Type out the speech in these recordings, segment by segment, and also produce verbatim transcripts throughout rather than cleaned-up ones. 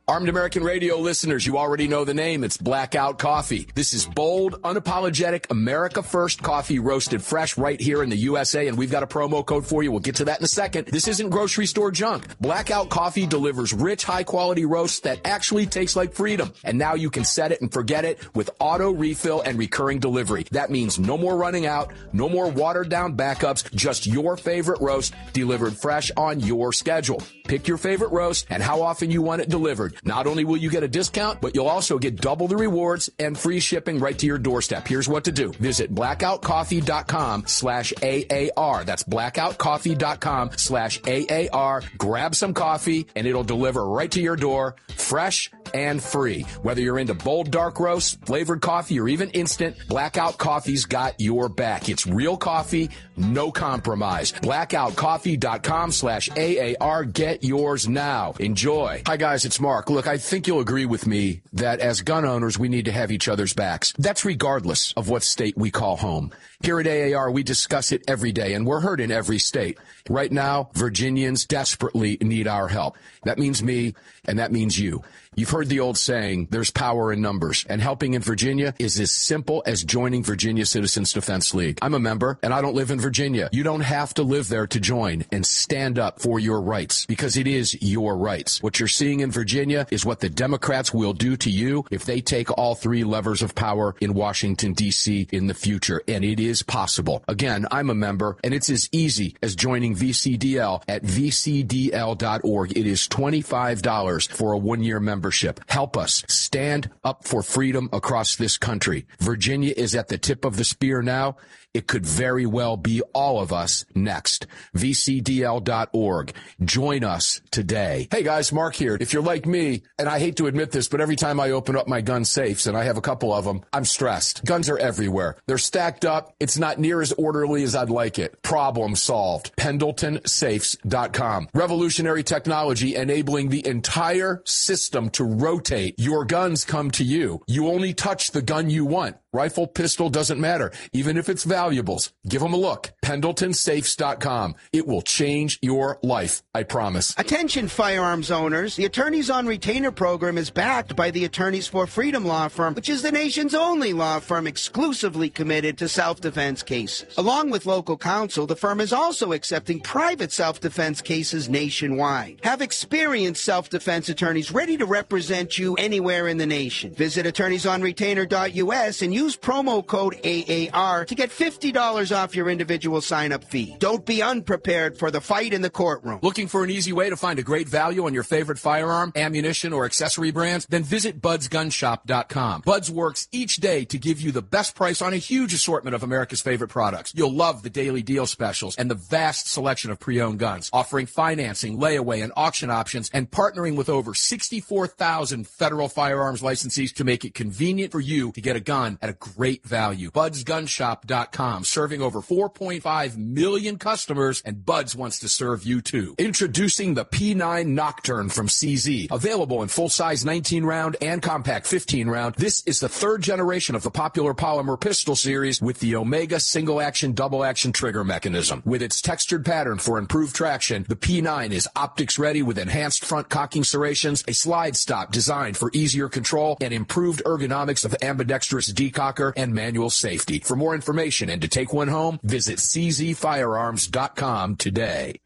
Armed American Radio listeners, you already know the name. It's Blackout Coffee. This is bold, unapologetic, America First coffee roasted fresh right here in the U S A, and we've got a promo code for you. We'll get to that in a second. This isn't grocery store junk. Blackout Coffee delivers rich, high-quality roasts that actually taste like freedom. And now you can set it and forget it with auto refill and recurring delivery. That means no more running out, no more watered-down backups, just your favorite roast delivered fresh on your schedule. Pick your favorite roast and how often you want it delivered. Not only will you get a discount, but you'll also get double the rewards and free shipping right to your doorstep. Here's what to do. Visit blackoutcoffee.com slash AAR. That's blackoutcoffee.com slash AAR. Grab some coffee, and it'll deliver right to your door, fresh and free. Whether you're into bold dark roast, flavored coffee, or even instant, Blackout Coffee's got your back. It's real coffee, no compromise. blackoutcoffee.com slash AAR. Get yours now. Enjoy. Hi, guys. It's Mark. Look, I think you'll agree with me that as gun owners, we need to have each other's backs. That's regardless of what state we call home. Here at A A R, we discuss it every day, and we're heard in every state. Right now, Virginians desperately need our help. That means me, and that means you. You've heard the old saying, there's power in numbers, and helping in Virginia is as simple as joining Virginia Citizens Defense League. I'm a member, and I don't live in Virginia. You don't have to live there to join and stand up for your rights, because it is your rights. What you're seeing in Virginia is what the Democrats will do to you if they take all three levers of power in Washington, D C in the future, and it is possible. Again, I'm a member, and it's as easy as joining V C D L at v c d l dot org. It is twenty-five dollars for a one-year membership. Help us stand up for freedom across this country. Virginia is at the tip of the spear now. It could very well be all of us next. v c d l dot org. Join us today. Hey guys, Mark here. If you're like me, and I hate to admit this, but every time I open up my gun safes, and I have a couple of them, I'm stressed. Guns are everywhere. They're stacked up. It's not near as orderly as I'd like it. Problem solved. Pendleton Safes dot com. Revolutionary technology enabling the entire system to rotate. Your guns come to you. You only touch the gun you want. Rifle, pistol, doesn't matter. Even if it's valuables, give them a look. Pendleton Safes dot com. It will change your life, I promise. Attention firearms owners. The Attorneys on Retainer program is backed by the Attorneys for Freedom law firm, which is the nation's only law firm exclusively committed to self-defense cases. Along with local counsel, the firm is also accepting private self-defense cases nationwide. Have experienced self-defense attorneys ready to represent you anywhere in the nation. Visit attorneys on retainer dot u s and use promo code A A R to get fifty dollars off your individual sign-up fee. Don't be unprepared for the fight in the courtroom. Looking for an easy way to find a great value on your favorite firearm, ammunition, or accessory brands? Then visit buds gun shop dot com. Buds works each day to give you the best price on a huge assortment of America's favorite products. You'll love the daily deal specials and the vast selection of pre-owned guns, offering financing, layaway, and auction options, and partnering with over sixty-four thousand federal firearms licensees to make it convenient for you to get a gun at a great value. buds gun shop dot com, serving over four point five million customers, and Buds wants to serve you too. Introducing the P nine Nocturne from C Z. Available in full-size nineteen round and compact fifteen round, this is the third generation of the popular polymer pistol series with the Omega single-action, double-action trigger mechanism. With its textured pattern for improved traction, the P nine is optics-ready with enhanced front cocking serrations, a slide stop designed for easier control, and improved ergonomics of ambidextrous decocker and manual safety. For more information and to take one home, visit c z firearms dot com today.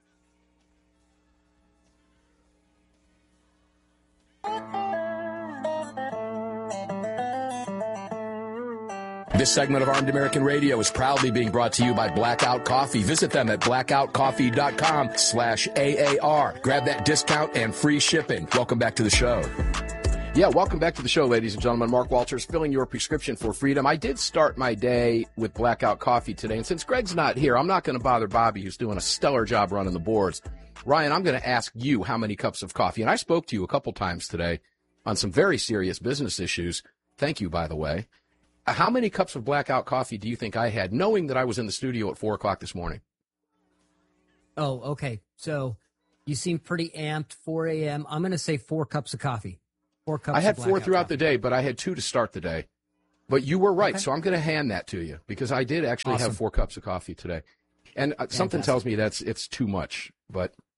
This segment of Armed American Radio is proudly being brought to you by Blackout Coffee. Visit them at blackout coffee dot com slash A A R. Grab that discount and free shipping. Welcome back to the show. Yeah, welcome back to the show, ladies and gentlemen. Mark Walters, filling your prescription for freedom. I did start my day with Blackout Coffee today, and since Greg's not here, I'm not going to bother Bobby, who's doing a stellar job running the boards. Ryan, I'm going to ask you how many cups of coffee, and I spoke to you a couple times today on some very serious business issues. Thank you, by the way. How many cups of Blackout Coffee do you think I had, knowing that I was in the studio at four o'clock this morning? Oh, okay. So you seem pretty amped, four a.m. I'm going to say four cups of coffee. Four cups I had of four throughout coffee. the day, but I had two to start the day. But you were right, Okay. so I'm going to hand that to you, because I did actually Awesome. have four cups of coffee today. And uh, something tells me that's it's too much, but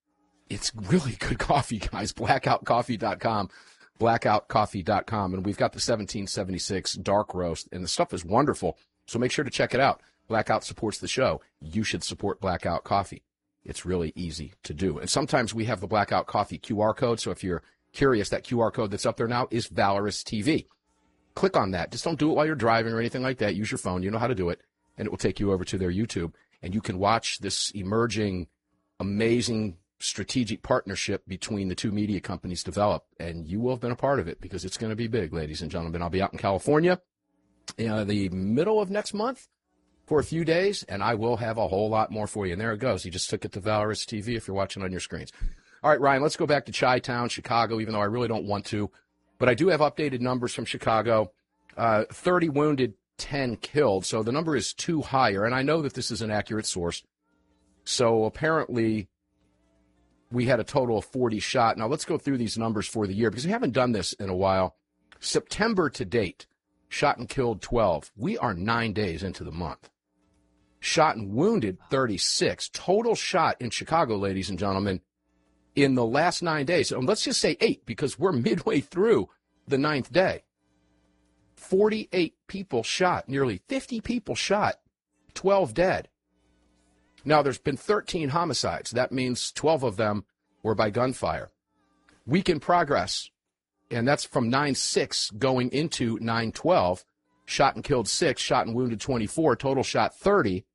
It's really good coffee, guys. blackout coffee dot com, blackout coffee dot com. And we've got the seventeen seventy-six dark roast, and the stuff is wonderful. So make sure to check it out. Blackout supports the show. You should support Blackout Coffee. It's really easy to do. And sometimes we have the Blackout Coffee Q R code. So if you're curious, that Q R code that's up there now is Valorous T V. Click on that. Just don't do it while you're driving or anything like that. Use your phone. You know how to do it. And it will take you over to their YouTube. And you can watch this emerging, amazing strategic partnership between the two media companies develop. And you will have been a part of it because it's going to be big, ladies and gentlemen. I'll be out in California in the middle of next month for a few days, and I will have a whole lot more for you. And there it goes. You just took it to Valorous T V if you're watching on your screens. All right, Ryan, let's go back to Chi-Town, Chicago, even though I really don't want to. But I do have updated numbers from Chicago. Uh, thirty wounded, ten killed. So the number is two higher. And I know that this is an accurate source. So apparently we had a total of forty shot. Now let's go through these numbers for the year because we haven't done this in a while. September to date, shot and killed twelve. We are nine days into the month. Shot and wounded thirty-six. Total shot in Chicago, ladies and gentlemen, in the last nine days. And let's just say eight because we're midway through the ninth day. forty-eight people shot, nearly fifty people shot, twelve dead. Now, there's been thirteen homicides. That means twelve of them were by gunfire. Week in progress, and that's from nine six going into nine twelve. Shot and killed six, shot and wounded twenty-four, total shot thirty.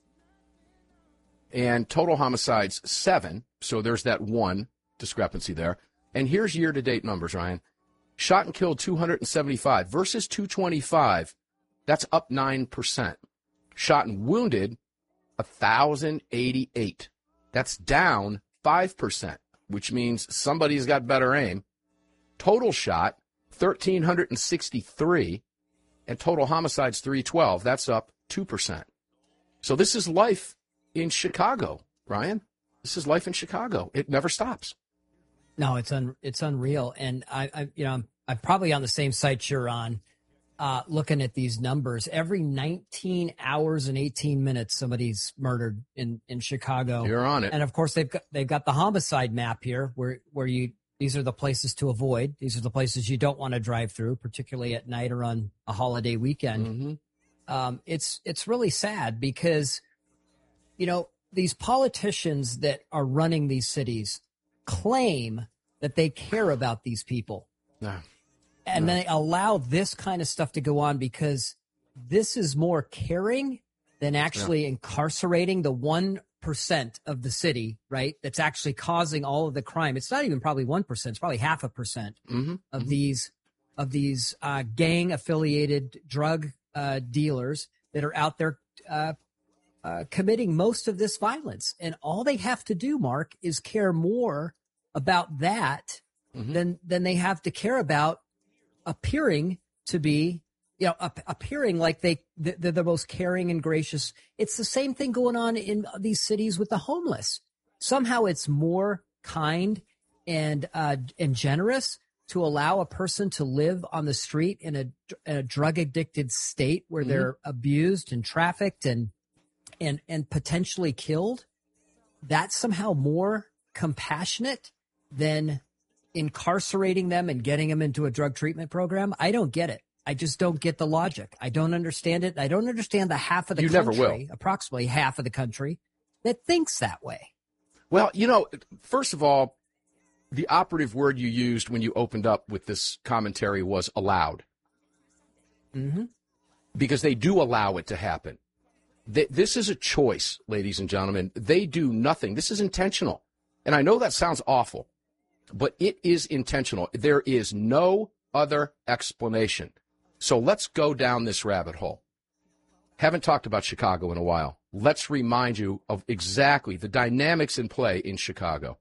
And total homicides, seven. So there's that one discrepancy there. And here's year-to-date numbers, Ryan. Shot and killed two hundred seventy-five versus two twenty-five. That's up nine percent. Shot and wounded, one thousand eighty-eight. That's down five percent, which means somebody's got better aim. Total shot, one thousand three hundred sixty-three. And total homicides, three twelve. That's up two percent. So this is life in Chicago, Ryan. This is life in Chicago. It never stops. No, it's un, it's unreal. And I, I you know, I'm, I'm probably on the same site you're on, uh, looking at these numbers. Every nineteen hours and eighteen minutes, somebody's murdered in, in Chicago. You're on it. And of course, they've got they've got the homicide map here, where where you these are the places to avoid. These are the places you don't want to drive through, particularly at night or on a holiday weekend. Mm-hmm. Um, it's it's really sad because, you know, these politicians that are running these cities claim that they care about these people. No. And no. they allow this kind of stuff to go on because this is more caring than actually yeah. incarcerating the one percent of the city, right? That's actually causing all of the crime. It's not even probably one percent. It's probably half a percent mm-hmm. of mm-hmm. these, of these uh, gang affiliated drug uh, dealers that are out there uh, uh, committing most of this violence. And all they have to do, Mark, is care more about that mm-hmm. than, than they have to care about appearing to be, you know, appearing like they, they're the most caring and gracious. It's the same thing going on in these cities with the homeless. Somehow it's more kind and, uh, and generous to allow a person to live on the street in a, in a drug addicted state where mm-hmm. they're abused and trafficked and, and, and potentially killed. That's somehow more compassionate than incarcerating them and getting them into a drug treatment program. I don't get it. I just don't get the logic. I don't understand it. I don't understand the half of the you country, never will. approximately half of the country, that thinks that way. Well, you know, first of all, the operative word you used when you opened up with this commentary was allowed. Mm-hmm. Because they do allow it to happen. They, this is a choice, ladies and gentlemen. They do nothing. This is intentional. And I know that sounds awful, but it is intentional. There is no other explanation. So let's go down this rabbit hole. Haven't talked about Chicago in a while. Let's remind you of exactly the dynamics in play in Chicago.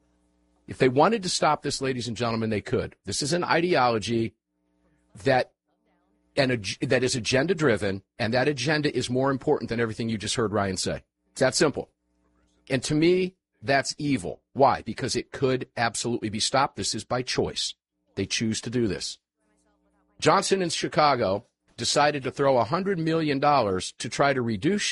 If they wanted to stop this, ladies and gentlemen, they could. This is an ideology that and that is agenda-driven, and that agenda is more important than everything you just heard Ryan say. It's that simple. And to me, that's evil. Why? Because it could absolutely be stopped. This is by choice. They choose to do this. Johnson in Chicago decided to throw one hundred million dollars to try to reduce